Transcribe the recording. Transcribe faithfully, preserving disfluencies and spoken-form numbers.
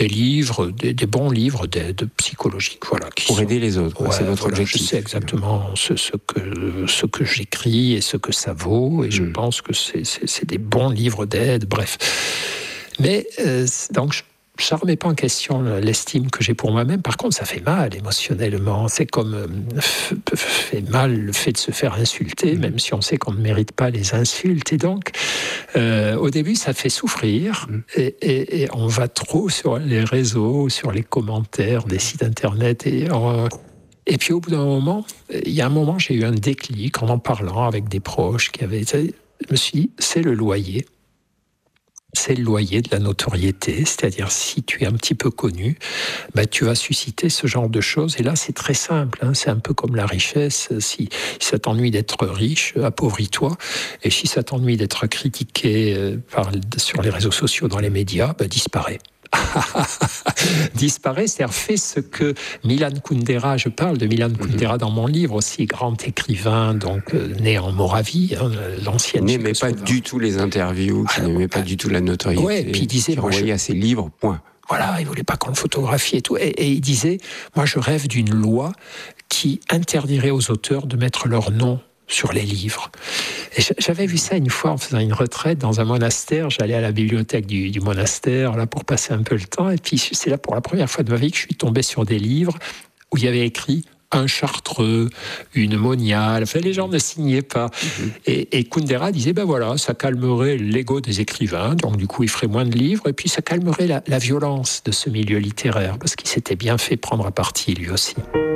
des livres, des, des bons livres d'aide psychologique, voilà. Qui Pour sont, aider les autres, ouais, c'est votre voilà, objectif. Je sais exactement ce, ce, que, ce que j'écris et ce que ça vaut, et mmh. je pense que c'est, c'est, c'est des bons livres d'aide, bref. Mais, euh, donc, je, ça ne remet pas en question l'estime que j'ai pour moi-même. Par contre, ça fait mal émotionnellement. C'est comme euh, f- fait mal le fait de se faire insulter, même si on sait qu'on ne mérite pas les insultes. Et donc, euh, au début, ça fait souffrir. Et, et, et on va trop sur les réseaux, sur les commentaires des sites internet. Et, on, et puis, au bout d'un moment, il y a un moment, j'ai eu un déclic en en parlant avec des proches qui avaient... Je me suis dit, c'est le loyer. C'est le loyer de la notoriété, c'est-à-dire si tu es un petit peu connu, bah, tu vas susciter ce genre de choses. Et là, c'est très simple, hein, c'est un peu comme la richesse. Si, si ça t'ennuie d'être riche, appauvris-toi. Et si ça t'ennuie d'être critiqué euh, par, sur les réseaux sociaux, dans les médias, bah, disparaît. disparaît, c'est-à-dire fait ce que Milan Kundera, je parle de Milan Kundera dans mon livre aussi, grand écrivain, donc euh, né en Moravie, hein, l'ancienne. Qui n'aimait pas du tout les interviews, qui ah, n'aimait pas du tout la notoriété. Ouais, puis il disait, qui renvoyait je... à ses livres, point. Voilà, il voulait pas qu'on le photographie et tout. Et, et il disait, moi je rêve d'une loi qui interdirait aux auteurs de mettre leur nom sur les livres. Et j'avais vu ça une fois en faisant une retraite dans un monastère. J'allais à la bibliothèque du, du monastère là, pour passer un peu le temps. Et puis c'est là pour la première fois de ma vie que je suis tombé sur des livres où il y avait écrit un Chartreux, une Monial. Enfin, les gens ne signaient pas. Mm-hmm. Et, et Kundera disait, ben voilà, ça calmerait l'ego des écrivains. Donc du coup, il ferait moins de livres. Et puis ça calmerait la, la violence de ce milieu littéraire. Parce qu'il s'était bien fait prendre à partie lui aussi.